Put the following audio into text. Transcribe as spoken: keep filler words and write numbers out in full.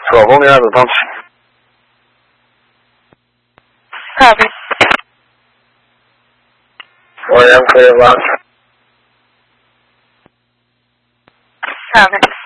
twelve, only island pumps. Copy. four A M clear of launch. Copy.